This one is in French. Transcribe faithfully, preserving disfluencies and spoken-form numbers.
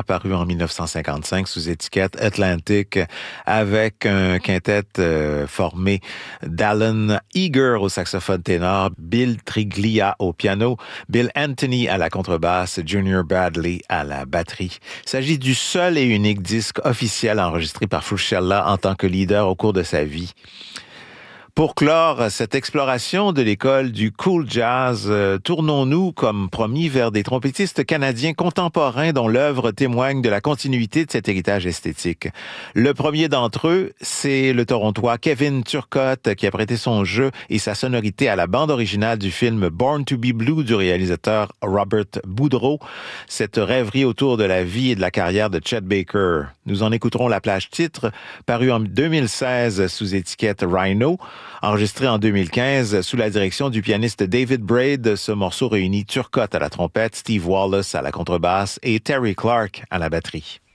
paru en dix-neuf cent cinquante-cinq sous étiquette Atlantic, avec un quintet euh, formé d'Alan Eager au saxophone ténor, Bill Triglia au piano, Bill Anthony à la contrebasse, Junior Bradley à la batterie. Il s'agit du seul et unique disque officiel enregistré par Frusciante en tant que leader au cours de sa vie. Pour clore cette exploration de l'école du cool jazz, euh, tournons-nous, comme promis, vers des trompettistes canadiens contemporains dont l'œuvre témoigne de la continuité de cet héritage esthétique. Le premier d'entre eux, c'est le Torontois Kevin Turcotte, qui a prêté son jeu et sa sonorité à la bande originale du film Born to be Blue du réalisateur Robert Boudreau, cette rêverie autour de la vie et de la carrière de Chet Baker. Nous en écouterons la plage titre, parue en deux mille seize sous étiquette Rhino. Enregistré en deux mille quinze sous la direction du pianiste David Braid, ce morceau réunit Turcotte à la trompette, Steve Wallace à la contrebasse et Terry Clark à la batterie.